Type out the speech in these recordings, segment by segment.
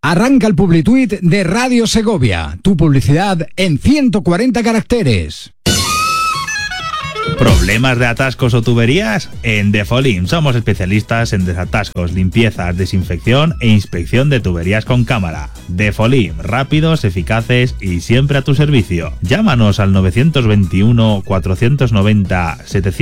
Arranca el Publituit de Radio Segovia. Tu publicidad en 140 caracteres. ¿Problemas de atascos o tuberías? En Defolim somos especialistas en desatascos, limpiezas, desinfección e inspección de tuberías con cámara. Defolim, rápidos, eficaces y siempre a tu servicio. Llámanos al 921 490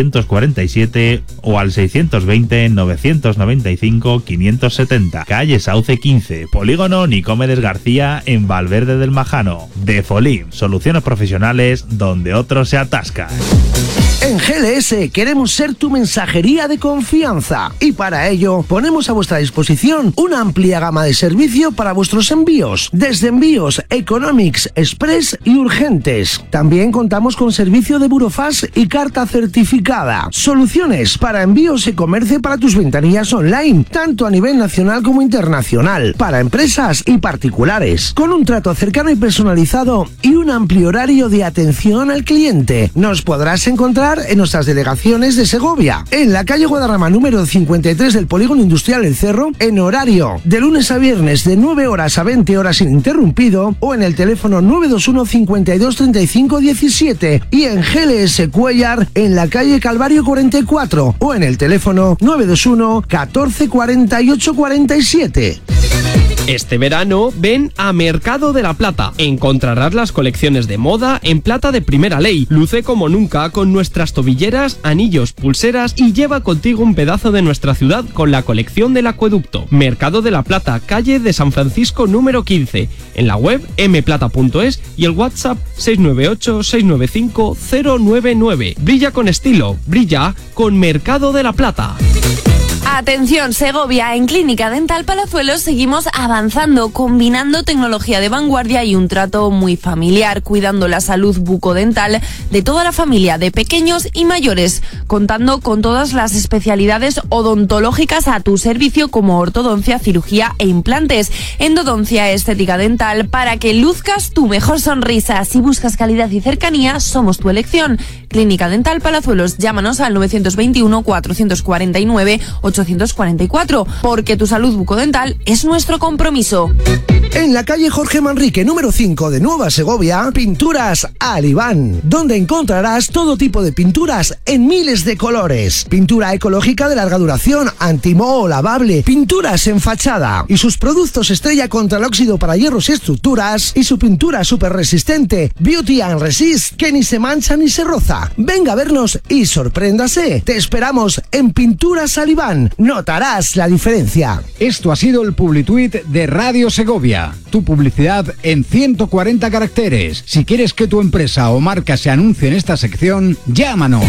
747 o al 620 995 570. Calle Sauce 15, Polígono Nicomedes García en Valverde del Majano. Defolim, soluciones profesionales donde otros se atascan. En GLS queremos ser tu mensajería de confianza y para ello ponemos a vuestra disposición una amplia gama de servicio para vuestros envíos, desde envíos Economics, Express y urgentes. También contamos con servicio de burofax y carta certificada. Soluciones para envíos e comercio para tus ventanillas online, tanto a nivel nacional como internacional, para empresas y particulares, con un trato cercano y personalizado y un amplio horario de atención al cliente. Nos podrás encontrar en nuestras delegaciones de Segovia, en la calle Guadarrama número 53 del Polígono Industrial El Cerro, en horario de lunes a viernes de 9 horas a 20 horas ininterrumpido, o en el teléfono 921 52 35 17 y en GLS Cuellar en la calle Calvario 44 o en el teléfono 921 14 48 47. Este verano ven a Mercado de la Plata. Encontrarás las colecciones de moda en plata de primera ley. Luce como nunca con nuestras tobilleras, anillos, pulseras y lleva contigo un pedazo de nuestra ciudad con la colección del acueducto. Mercado de la Plata, calle de San Francisco número 15. En la web mplata.es y el WhatsApp 698 695 099. Brilla con estilo, brilla con Mercado de la Plata. Atención Segovia, en Clínica Dental Palazuelos seguimos avanzando, combinando tecnología de vanguardia y un trato muy familiar, cuidando la salud bucodental de toda la familia, de pequeños y mayores, contando con todas las especialidades odontológicas a tu servicio como ortodoncia, cirugía e implantes, endodoncia, estética dental, para que luzcas tu mejor sonrisa. Si buscas calidad y cercanía, somos tu elección. Clínica Dental Palazuelos, llámanos al 921 449 844, porque tu salud bucodental es nuestro compromiso. En la calle Jorge Manrique número 5 de Nueva Segovia, Pinturas Alibán, donde encontrarás todo tipo de pinturas en miles de colores. Pintura ecológica de larga duración, antimoho, lavable, pinturas en fachada y sus productos estrella contra el óxido para hierros y estructuras, y su pintura súper resistente Beauty and Resist, que ni se mancha ni se roza. Venga a vernos y sorpréndase. Te esperamos en Pinturas Alibán. Notarás la diferencia. Esto ha sido el Publituit de Radio Segovia. Tu publicidad en 140 caracteres. Si quieres que tu empresa o marca se anuncie en esta sección, llámanos.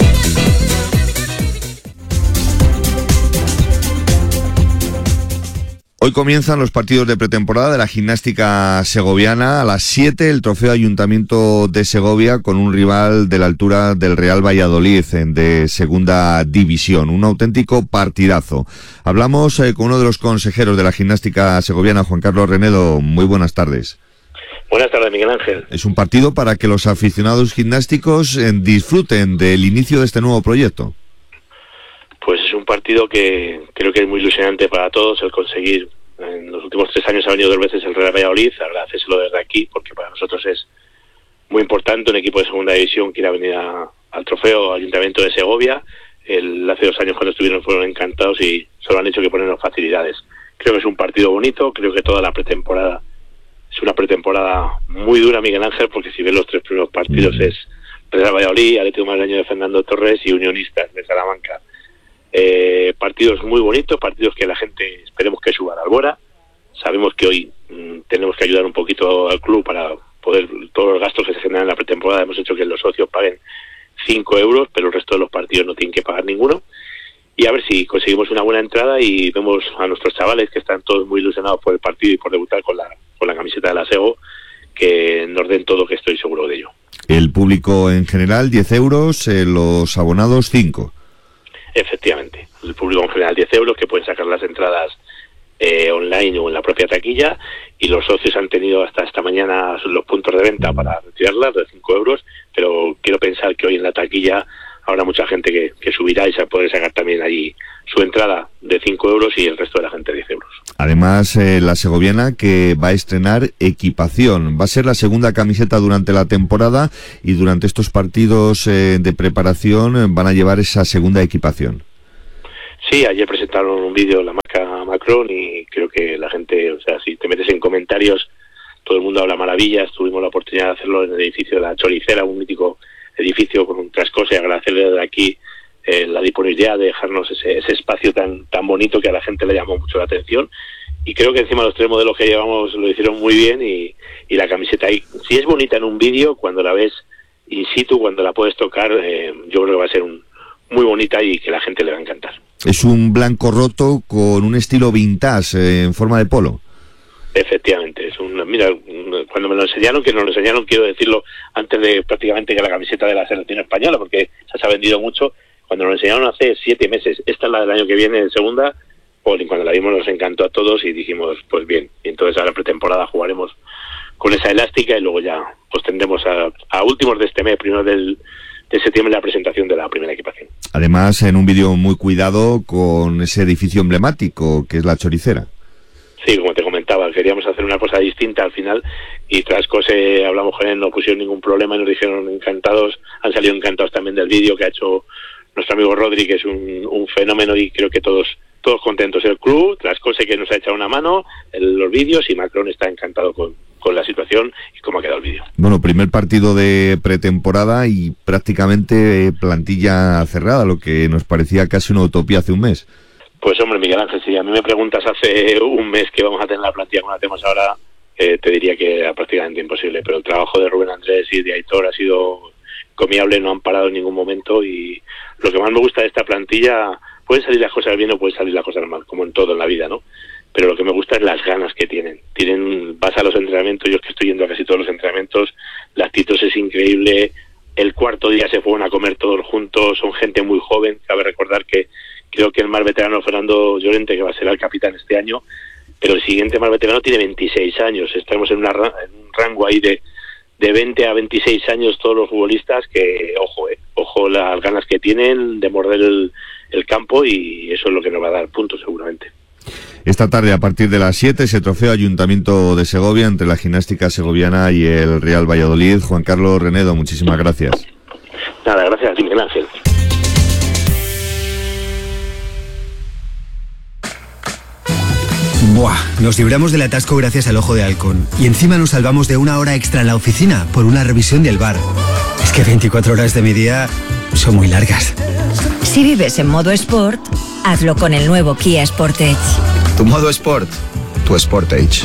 Hoy comienzan los partidos de pretemporada de la gimnástica segoviana. A las 7 el Trofeo Ayuntamiento de Segovia con un rival de la altura del Real Valladolid de segunda división. Un auténtico partidazo. Hablamos con uno de los consejeros de la gimnástica segoviana, Juan Carlos Renedo. Muy buenas tardes. Buenas tardes, Miguel Ángel. Es un partido para que los aficionados gimnásticos disfruten del inicio de este nuevo proyecto. Pues es un partido que creo que es muy ilusionante para todos el conseguir. En los últimos 3 años ha venido 2 veces el Real Valladolid, agradecérselo desde aquí porque para nosotros es muy importante un equipo de segunda división quiera venir al Trofeo Ayuntamiento de Segovia. Hace 2 años cuando estuvieron fueron encantados y solo han hecho que ponernos facilidades. Creo que es un partido bonito, creo que toda la pretemporada es una pretemporada muy dura, Miguel Ángel, porque si ves los 3 primeros partidos es Real Valladolid, Atlético Madrileño de Fernando Torres y Unionistas de Salamanca. Partidos muy bonitos, partidos que la gente esperemos que suba a la albora. Sabemos que hoy tenemos que ayudar un poquito al club para poder, todos los gastos que se generan en la pretemporada hemos hecho que los socios paguen 5 euros, pero el resto de los partidos no tienen que pagar ninguno. Y a ver si conseguimos una buena entrada y vemos a nuestros chavales que están todos muy ilusionados por el partido y por debutar con la camiseta de la Sego, que nos den todo, que estoy seguro de ello. El público en general 10 euros, los abonados 5. Efectivamente, el público en general 10 euros, que pueden sacar las entradas online o en la propia taquilla, y los socios han tenido hasta esta mañana los puntos de venta para retirarlas de 5 euros, pero quiero pensar que hoy en la taquilla habrá mucha gente que subirá y se puede sacar también allí su entrada de 5 euros y el resto de la gente 10 euros. Además, la segoviana que va a estrenar equipación. Va a ser la segunda camiseta durante la temporada y durante estos partidos de preparación van a llevar esa segunda equipación. Sí, ayer presentaron un vídeo la marca Macron y creo que la gente, o sea, si te metes en comentarios, todo el mundo habla maravillas. Tuvimos la oportunidad de hacerlo en el edificio de la Choricera, un mítico edificio con un trascose, y agradecerle desde aquí la disponibilidad de dejarnos ese espacio tan bonito que a la gente le llamó mucho la atención. Y creo que encima los 3 modelos que llevamos lo hicieron muy bien y la camiseta ahí, si es bonita en un vídeo, cuando la ves in situ, cuando la puedes tocar, yo creo que va a ser muy bonita y que la gente le va a encantar. Es un blanco roto con un estilo vintage en forma de polo. Efectivamente, mira, cuando me lo enseñaron, quiero decirlo antes de prácticamente que la camiseta de la selección española, porque se ha vendido mucho, cuando nos lo enseñaron hace 7 meses, esta es la del año que viene en segunda, cuando la vimos nos encantó a todos y dijimos, pues bien, y entonces ahora pretemporada jugaremos con esa elástica y luego ya pues tendremos a últimos de este mes, primero de septiembre, la presentación de la primera equipación. Además, en un vídeo muy cuidado con ese edificio emblemático que es la Choricera. Sí, como te comentaba, queríamos hacer una cosa distinta al final y tras cosas hablamos con él, no pusieron ningún problema y nos dijeron encantados, han salido encantados también del vídeo que ha hecho nuestro amigo Rodri, que es un fenómeno y creo que todos contentos. El club, tras cosas que nos ha echado una mano, los vídeos, y Macron está encantado con la situación y cómo ha quedado el vídeo. Bueno, primer partido de pretemporada y prácticamente plantilla cerrada, lo que nos parecía casi una utopía hace un mes. Pues hombre, Miguel Ángel, si a mí me preguntas hace un mes que vamos a tener la plantilla como la tenemos ahora, te diría que era prácticamente imposible, pero el trabajo de Rubén Andrés y de Aitor ha sido encomiable, no han parado en ningún momento y lo que más me gusta de esta plantilla, pueden salir las cosas bien o pueden salir las cosas mal, como en todo en la vida, ¿no? Pero lo que me gusta es las ganas que tienen. Vas a los entrenamientos, yo es que estoy yendo a casi todos los entrenamientos, la actitud es increíble, el cuarto día se fueron a comer todos juntos, son gente muy joven, cabe recordar que creo que el más veterano Fernando Llorente, que va a ser el capitán este año, pero el siguiente más veterano tiene 26 años, estamos en un rango ahí de 20 a 26 años todos los futbolistas que, ojo las ganas que tienen de morder el campo y eso es lo que nos va a dar puntos seguramente. Esta tarde a partir de las 7 ese trofeo Ayuntamiento de Segovia entre la gimnástica segoviana y el Real Valladolid. Juan Carlos Renedo, muchísimas gracias. Nada, gracias a ti, Miguel Ángel. Buah, nos libramos del atasco gracias al Ojo de Halcón. Y encima nos salvamos de 1 hora extra en la oficina por una revisión del bar. Es que 24 horas de mi día son muy largas. Si vives en modo Sport, hazlo con el nuevo Kia Sportage. Tu modo Sport, tu Sportage.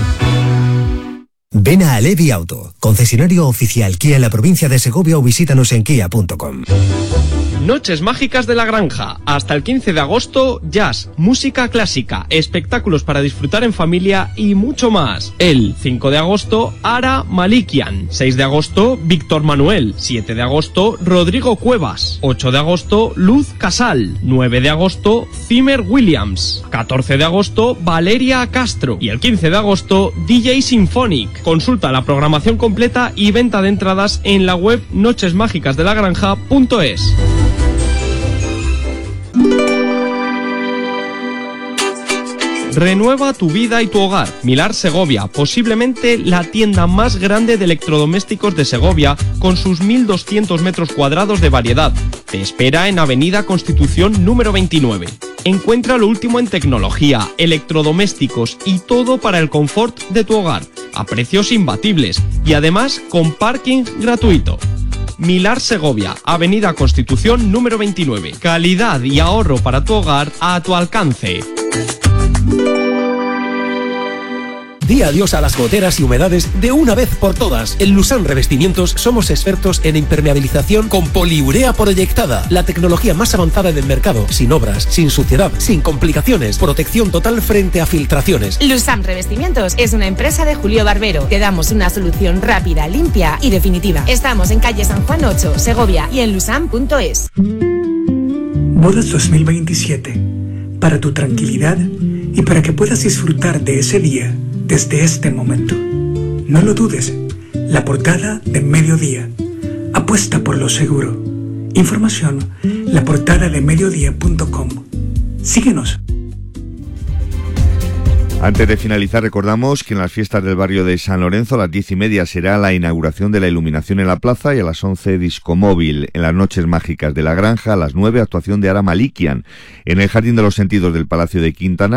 Ven a Alevi Auto, concesionario oficial Kia en la provincia de Segovia o visítanos en kia.com. Noches mágicas de la granja. Hasta el 15 de agosto, jazz, música clásica, espectáculos para disfrutar en familia y mucho más. El 5 de agosto, Ara Malikian. 6 de agosto, Víctor Manuel. 7 de agosto, Rodrigo Cuevas. 8 de agosto, Luz Casal. 9 de agosto, Zimmer Williams. 14 de agosto, Valeria Castro. Y el 15 de agosto, DJ Symphonic. Consulta la programación completa y venta de entradas en la web nochesmágicasdelagranja.es. Renueva tu vida y tu hogar. Milar Segovia, posiblemente la tienda más grande de electrodomésticos de Segovia, con sus 1.200 metros cuadrados de variedad. Te espera en Avenida Constitución número 29. Encuentra lo último en tecnología, electrodomésticos y todo para el confort de tu hogar, a precios imbatibles y además con parking gratuito. Milar Segovia, Avenida Constitución número 29. Calidad y ahorro para tu hogar a tu alcance. Di adiós a las goteras y humedades de una vez por todas. En Lusan Revestimientos somos expertos en impermeabilización con poliurea proyectada, la tecnología más avanzada del mercado, sin obras, sin suciedad, sin complicaciones, protección total frente a filtraciones. Lusan Revestimientos es una empresa de Julio Barbero. Te damos una solución rápida, limpia y definitiva. Estamos en calle San Juan 8, Segovia y en lusan.es. Bodas 2027. Para tu tranquilidad y para que puedas disfrutar de ese día desde este momento. No lo dudes, la portada de Mediodía apuesta por lo seguro Información, la portada de mediodía.com. Síguenos. Antes de finalizar, recordamos que en las fiestas del barrio de San Lorenzo a las 10:30 será la inauguración de la iluminación en la plaza y a las 11 discomóvil. En las noches mágicas de la granja a las 9 actuación de Ara Malikian. En el Jardín de los Sentidos del Palacio de Quintana